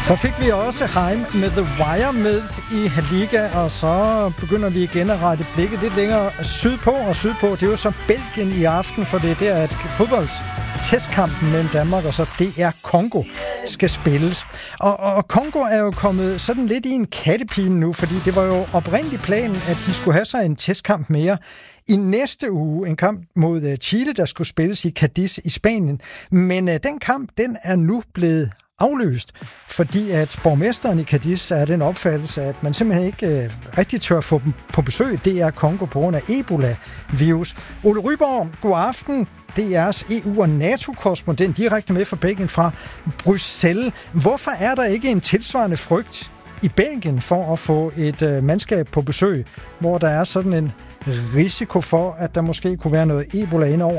Så fik vi også Heim med The Wire med i Liga, og så begynder vi igen at rette blikket lidt længere sydpå, og sydpå, det er jo så Belgien i aften, for det er der, at fodboldtestkampen mellem Danmark og så DR Congo skal spilles. Og Congo er jo kommet sådan lidt i en kattepine nu, fordi det var jo oprindelig planen, at de skulle have sig en testkamp mere i næste uge, en kamp mod Chile, der skulle spilles i Cadiz i Spanien. Men den kamp, den er nu blevet afløst, fordi at borgmesteren i Cadiz er den opfattelse, at man simpelthen ikke rigtig tør få dem på besøg. Det er Congo på grund af Ebola-virus. Ole Ryborg, god aften. DR's EU- og NATO-korrespondent direkte med fra Belgien fra Bruxelles. Hvorfor er der ikke en tilsvarende frygt i Belgien for at få et mandskab på besøg, hvor der er sådan en risiko for, at der måske kunne være noget Ebola indover?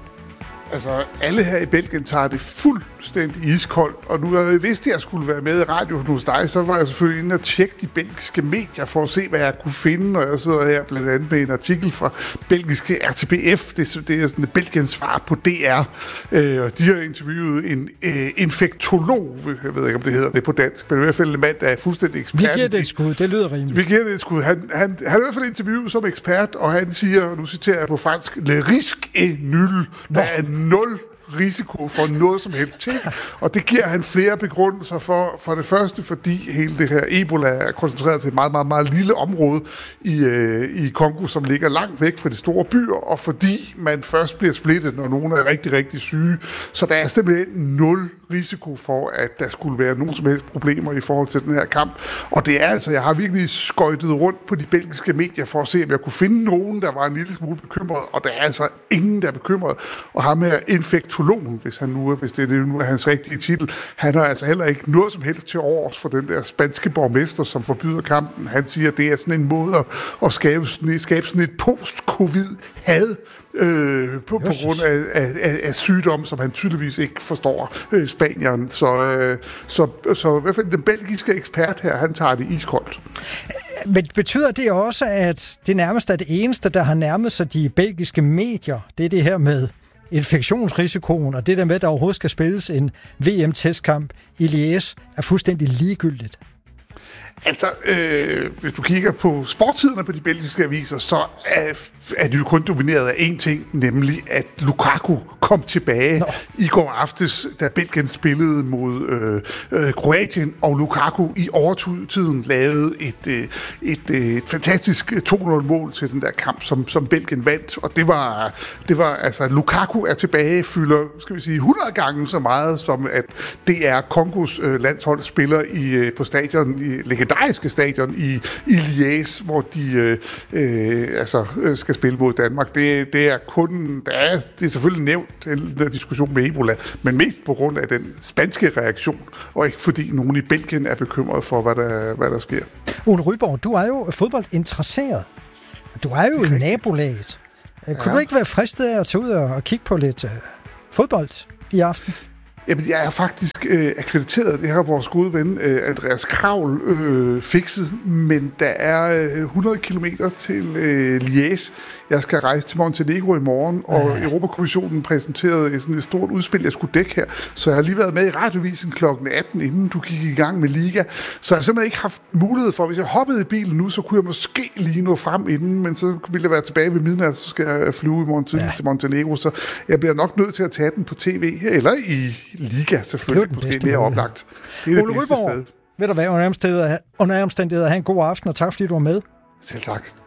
Altså, alle her i Belgien tager det fuldstændig iskoldt, og nu jeg vidste, at jeg skulle være med i radioen hos dig, så var jeg selvfølgelig inde og tjekke de belgiske medier for at se, hvad jeg kunne finde, og jeg sidder her blandt andet med en artikel fra belgiske RTBF, det er sådan et Belgiens svar på DR, og de har interviewet en infektolog, jeg ved ikke, om det hedder det på dansk, men i hvert fald en mand, der er fuldstændig ekspert. Vi giver det et skud, det lyder rimeligt. Vi giver det et skud. Han er i hvert fald interviewet som ekspert, og han siger, nu citerer jeg på fransk, le risque est nul. Der er 0 risiko for noget som helst ting, og det giver han flere begrundelser for. For det første, fordi hele det her Ebola er koncentreret til et meget, meget, meget lille område i Kongo, som ligger langt væk fra de store byer, og fordi man først bliver splittet, når nogen er rigtig, rigtig syge. Så der er simpelthen 0 risiko for, at der skulle være nogen som helst problemer i forhold til den her kamp. Og det er altså, jeg har virkelig skøjtet rundt på de belgiske medier for at se, om jeg kunne finde nogen, der var en lille smule bekymret, og der er altså ingen, der er bekymret. Og ham her infektologen, hvis det nu er hans rigtige titel, han har altså heller ikke noget som helst til overs for den der spanske borgmester, som forbyder kampen. Han siger, at det er sådan en måde at skabe sådan et post-covid-had, på grund af sygdom, som han tydeligvis ikke forstår, spanieren. Så i hvert fald den belgiske ekspert her, han tager det iskoldt. Men betyder det også, at det nærmest er det eneste, der har nærmet sig de belgiske medier, det er det her med infektionsrisikoen, og det der med, at der overhovedet skal spilles en VM-testkamp i Liège, er fuldstændig ligegyldigt? Altså, hvis du kigger på sportsiderne på de belgiske aviser, så er de jo kun domineret af én ting, nemlig at Lukaku kom tilbage i går aftes, da Belgien spillede mod Kroatien, og Lukaku i overtiden lavede et fantastisk 2-0-mål til den der kamp, som Belgien vandt, og det var altså, Lukaku er tilbage, fylder, skal vi sige, 100 gange så meget, som at det er Kongos landshold spiller på stadion, legendariske stadion i Liège, hvor de skal spille mod Danmark. Det er selvfølgelig nævnt den der diskussion med Ebola, men mest på grund af den spanske reaktion, og ikke fordi nogen i Belgien er bekymret for, hvad der sker. Ole Ryborg, du er jo fodboldinteresseret. Du er jo i nabolaget. Kunne du ikke være fristet af at tage ud og kigge på lidt fodbold i aften? Jamen, jeg er faktisk akkrediteret. Det har vores gode ven Andreas Kravl fikset, men der er 100 kilometer til Liège. Jeg skal rejse til Montenegro i morgen, og Europakommissionen præsenterede sådan et stort udspil, jeg skulle dække her. Så jeg har lige været med i radiovisen kl. 18, inden du gik i gang med Liga. Så jeg har simpelthen ikke haft mulighed for, hvis jeg hoppede i bilen nu, så kunne jeg måske lige nå frem inden, men så ville jeg være tilbage ved midnat, så skal jeg flyve i morgen til Montenegro. Så jeg bliver nok nødt til at tage den på tv, eller i Liga selvfølgelig, måske mere oplagt. Det er det bedste sted. Ved du hvad, under omstændigheder, have en god aften, og tak fordi du var med. Selv tak.